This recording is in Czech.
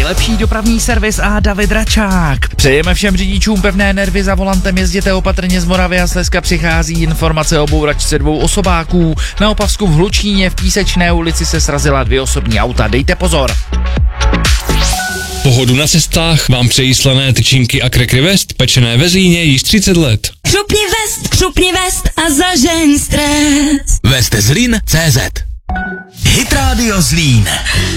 nejlepší dopravní servis a David Račák. Přejeme všem řidičům pevné nervy, za volantem jezděte opatrně, z Moravy a Slezska přichází informace o bouračce 2 osobáků. Na Opavsku v Hlučíně v Písečné ulici se srazila 2 osobní auta, dejte pozor. Pohodu na cestách vám přejí slané tyčinky a Krekry West, pečené ve Zlíně již 30 let. Křupni vest a zažeň stres. Westezlin.cz Hit Radio Zlín.